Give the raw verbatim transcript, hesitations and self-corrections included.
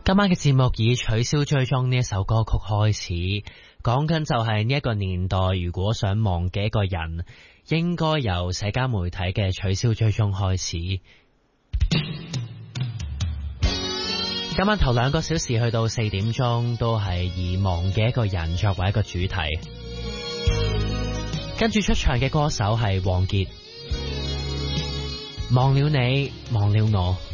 今晚嘅節目以取消追蹤呢一首歌曲開始，講緊就係呢一個年代，如果想忘記一個人，應該由社交媒體嘅取消追蹤開始。今晚頭兩個小時去到四點鐘，都係以忘記一個人作為一個主題。跟住出場嘅歌手係王傑，忘了你，忘了我。